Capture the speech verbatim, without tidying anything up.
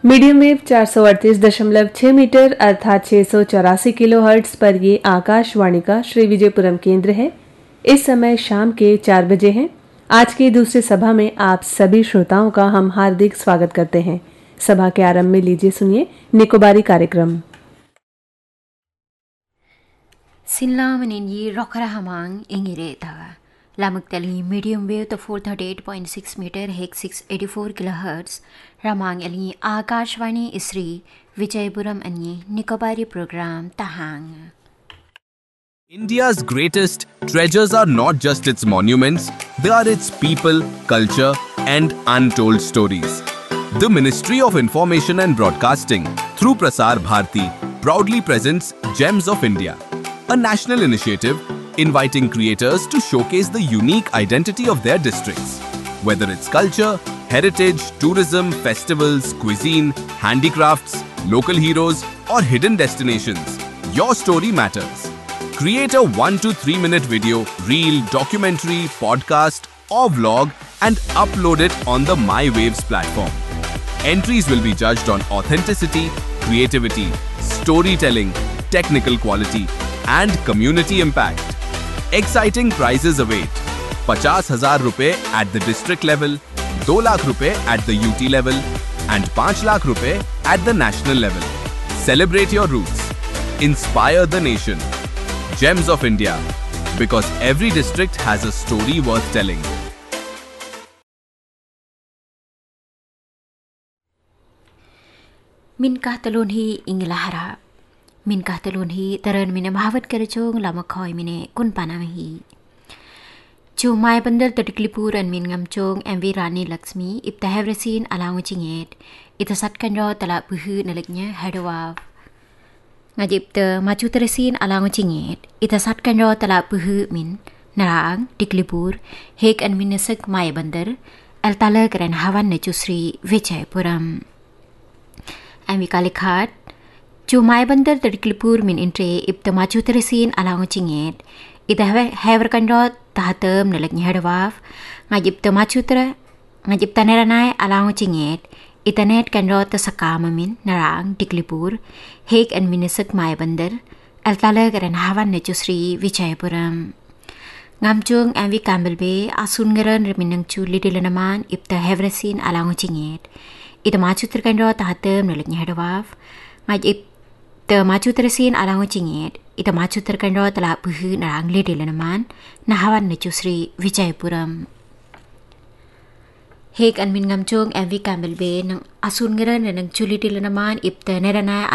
Medium wave चार सौ अड़तीस दशमलव छह मीटर अर्थात छह सौ चौरासी किलो हर्ट्ज पर ये आकाशवाणी का श्री विजयपुरम केंद्र है। इस समय शाम के चार बजे हैं। आज की दूसरी सभा में आप सभी श्रोताओं का हम हार्दिक स्वागत करते हैं। सभा के आरंभ में लीजिए सुनिए निकोबारी कार्यक्रम। सिल्लामनिनी रोखराहमांग इंगिरेता लामुक्तली मीडियम वेव तो चार सौ अड़तीस पॉइंट छह मीटर हेक छह सौ चौरासी किलोहर्ट्ज रामांग अली आकाशवाणी श्री विजयपुरम अन्य Nicobari programme तहांग। India's greatest treasures are not just its monuments, they are its people, culture, and untold stories. The Ministry of Information and Broadcasting, through Prasar Bharati, proudly presents Gems of India, a national initiative inviting creators to showcase the unique identity of their districts. Whether it's culture, heritage, tourism, festivals, cuisine, handicrafts, local heroes, or hidden destinations, your story matters. Create a one to three minute video, reel, documentary, podcast, or vlog and upload it on the MyWaves platform. Entries will be judged on authenticity, creativity, storytelling, technical quality, and community impact. Exciting prizes await. पचास हजार रुपए at the district level, दो लाख रुपए at the U T level, and पाँच लाख रुपए at the national level. Celebrate your roots. Inspire the nation. Gems of India, because every district has a story worth telling. मिन कहतलोन ही इंगलाहरा मिन कहतलोन ही तरन मिने भावत करचोंग लामखोय मिने कुन पाना ही जो माय बंदर तटकलीपुर अन मिन ngамचोंग MV Rani Lakshmi इब्तहवरसीन अलांगचिंगेट इतसat kanro tala puhu naliknya hadawa ngajip te macu teresin alangucinget itasat kanro tala puhu min narang tiklipur hek an minesek maya bandar el tala keren hawan ne Sri Vijayapuram ami kalikhat jo maya bandar tiklipur min intre ibta macu teresin alangucinget ita hever kanro tahatem naliknya hadawaf ngajip te macu tere ngajip taneranai alangucinget Itanet kanro ta sakama min narang tiklipur hek an minesek maya bandar el tala keren hawan ne Sri Vijayapuram ngamchung amwi kambelbe asun ngaran reminang chu lidilanaman ipta hevresin alangucinget ita machu terkanro tahatem naliknya hadawaf ngaj ipta machu teresin alangucinget ita machu terkanro tala puhu narang lidilanaman na hawan ne Sri Vijayapuram Hek an min ngamchong M V Kambelbe nang asun ngaran nang chuli tilanaman ipta nerana